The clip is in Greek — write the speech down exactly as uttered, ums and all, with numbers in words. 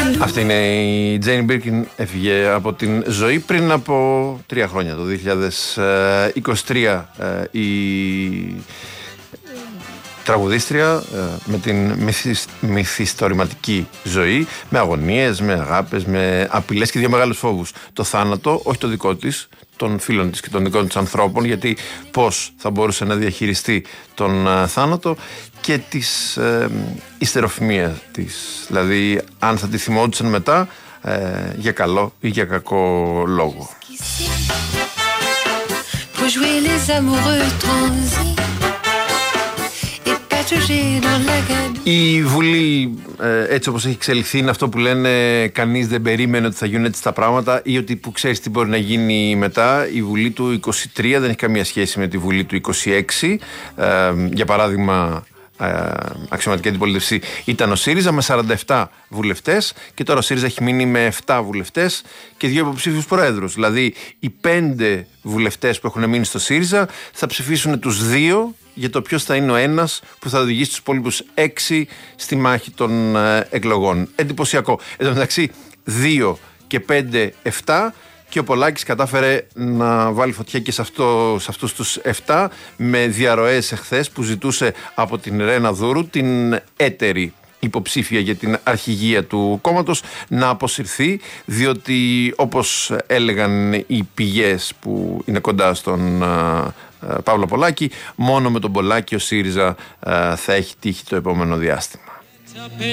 Αυτή είναι η Τζέιν Μπίρκιν, έφυγε από την ζωή πριν από τρία χρόνια, το δύο χιλιάδες είκοσι τρία. Η τραγουδίστρια με την μυθιστορηματική ζωή, με αγωνίες, με αγάπες, με απειλές και δύο μεγάλους φόβους. Το θάνατο, όχι το δικό της, των φίλων της και των δικών της ανθρώπων, γιατί πώς θα μπορούσε να διαχειριστεί τον uh, θάνατο, και της uh, ιστεροφημίας της, δηλαδή αν θα τη θυμόντουσαν μετά uh, για καλό ή για κακό λόγο. Η Βουλή, έτσι όπως έχει εξελιχθεί, είναι αυτό που λένε κανείς δεν περίμενε ότι θα γίνουν έτσι τα πράγματα ή ότι που ξέρεις τι μπορεί να γίνει μετά. Η Βουλή του είκοσι τρία δεν έχει καμία σχέση με τη Βουλή του είκοσι έξι. Ε, για παράδειγμα, ε, αξιωματική αντιπολίτευση ήταν ο ΣΥΡΙΖΑ με σαράντα επτά βουλευτές και τώρα ο ΣΥΡΙΖΑ έχει μείνει με επτά βουλευτές και δύο υποψήφιους προέδρους. Δηλαδή οι πέντε βουλευτές που έχουν μείνει στο ΣΥΡΙΖΑ θα ψηφίσουν τους δύο για το ποιος θα είναι ο ένας που θα οδηγήσει τους υπόλοιπους έξι στη μάχη των ε, εκλογών. Εντυπωσιακό. Εν τω μεταξύ, δύο και πέντε, επτά, και ο Πολάκης κατάφερε να βάλει φωτιά και σε, αυτό, σε αυτούς τους επτά με διαρροές εχθές που ζητούσε από την Ρένα Δούρου, την έτερη υποψήφια για την αρχηγία του κόμματος, να αποσυρθεί, διότι όπως έλεγαν οι πηγές που είναι κοντά στον uh, Παύλο Πολάκη, μόνο με τον Πολάκη ο ΣΥΡΙΖΑ uh, θα έχει τύχει το επόμενο διάστημα.